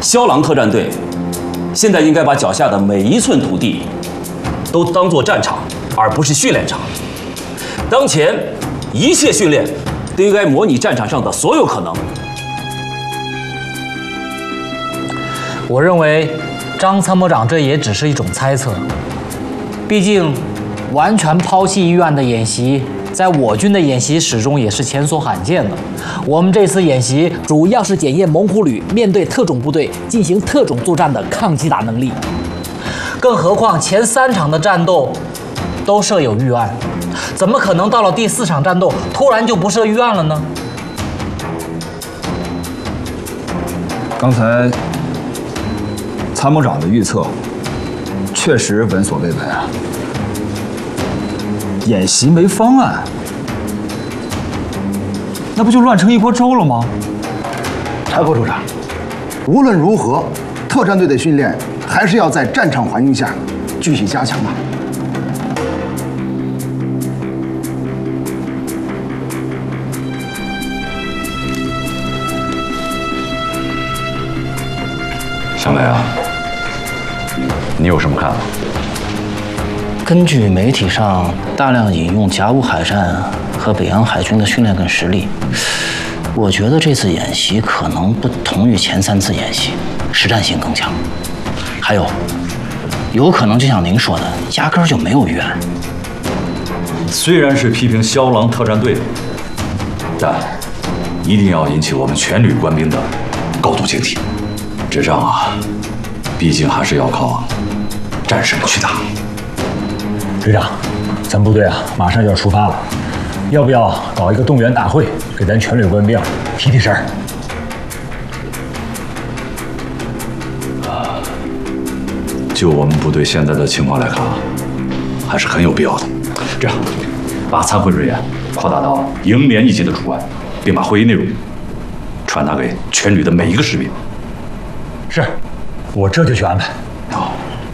骁狼特战队现在应该把脚下的每一寸土地都当作战场，而不是训练场。当前一切训练都应该模拟战场上的所有可能。 我认为张参谋长这也只是一种猜测，毕竟完全抛弃预案的演习，在我军的演习史中也是前所罕见的。我们这次演习主要是检验猛虎旅面对特种部队进行特种作战的抗击打能力，更何况前3场的战斗都设有预案，怎么可能到了第4场战斗突然就不设预案了呢？ 刚才参谋长的预测确实闻所未闻啊！演习没方案，那不就乱成一锅粥了吗？ 柴副处长，无论如何，特战队的训练还是要在战场环境下继续加强吧。 小梅啊，你有什么看法？ 根据媒体上大量引用甲午海战和北洋海军的训练跟实力，我觉得这次演习可能不同于前3次演习，实战性更强。还有，有可能就像您说的，压根儿就没有预案。 虽然是批评骁狼特战队，但一定要引起我们全旅官兵的高度警惕。这仗啊，毕竟还是要靠战士们去打。 队长，咱部队啊马上就要出发了，要不要搞一个动员大会，给咱全旅官兵提提神儿？ 就我们部队现在的情况来看啊，还是很有必要的。这样，把参会人员扩大到营连一级的主管，并把会议内容传达给全旅的每一个士兵。 是，我这就去安排。 好。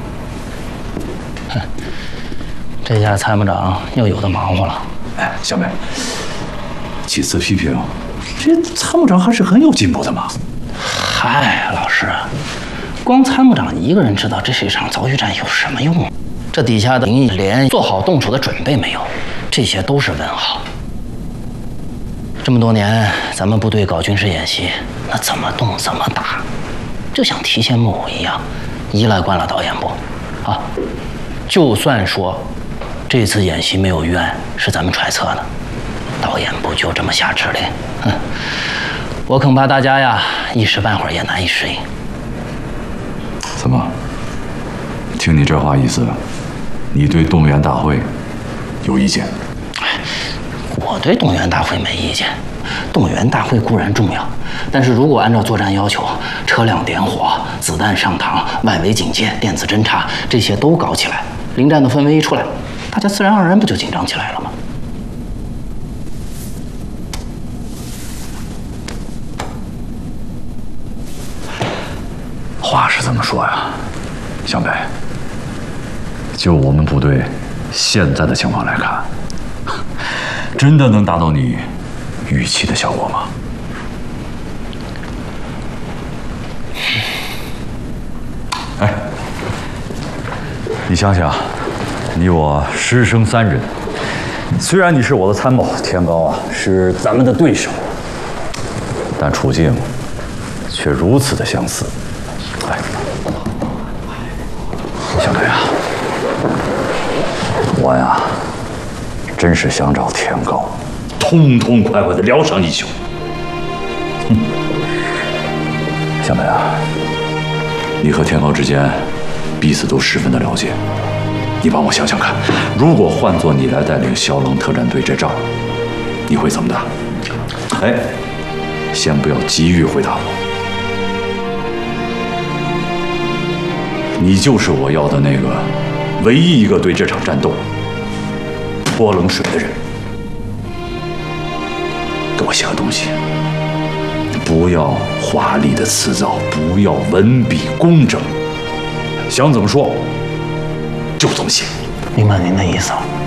这下参谋长又有的忙活了。 哎，小梅，几次批评，这参谋长还是很有进步的嘛。 嗨，老师，光参谋长一个人知道这是一场遭遇战有什么用？这底下的营连做好动手的准备没有？这些都是问号。这么多年，咱们部队搞军事演习，那怎么动怎么打，就像提线木偶一样，依赖惯了导演部啊。就算说这次演习没有预案是咱们揣测的，导演部就这么下指令，我恐怕大家呀一时半会儿也难以适应。 怎么？听你这话意思，你对动员大会有意见？ 我对动员大会没意见，动员大会固然重要，但是如果按照作战要求，车辆点火、子弹上膛、外围警戒、电子侦察这些都搞起来，临战的氛围一出来，大家自然而然不就紧张起来了吗？ 话是这么说呀，湘北，就我们部队现在的情况来看，真的能达到你预期的效果吗？哎，你想想，你我师生3人，虽然你是我的参谋，天高啊是咱们的对手，但处境却如此的相似。哎，小雷啊，我呀，真是想找天高，痛痛快快的疗伤一宿。小雷啊，你和天高之间彼此都十分的了解，你帮我想想看，如果换做你来带领骁狼特战队这仗，你会怎么打？哎，先不要急于回答我。你就是我要的那个唯一一个对这场战斗泼冷水的人。给我写个东西，不要华丽的辞藻，不要文笔工整，想怎么说就怎么写。 明白您的意思了。